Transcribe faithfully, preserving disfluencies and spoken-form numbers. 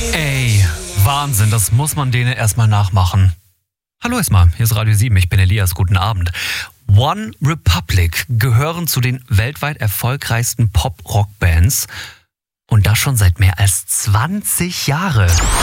Ey, Wahnsinn, das muss man denen erstmal nachmachen. Hallo erstmal, hier ist Radio sieben, ich bin Elias, guten Abend. One Republic gehören zu den weltweit erfolgreichsten Pop-Rock-Bands und das schon seit mehr als zwanzig Jahren.